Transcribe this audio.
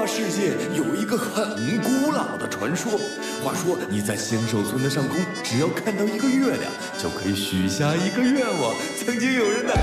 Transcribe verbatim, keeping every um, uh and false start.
话世界有一个很古老的传说。话说你在星兽村的上空，只要看到一个月亮，就可以许下一个愿望。曾经有人呢。